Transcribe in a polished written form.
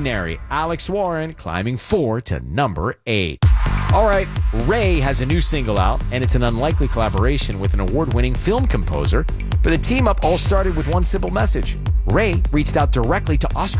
Ordinary, Alex Warren climbing 4 to number 8. All right, Ray has a new single out, and it's an unlikely collaboration with an award-winning film composer. But the team-up all started with one simple message. Ray reached out directly to Oscar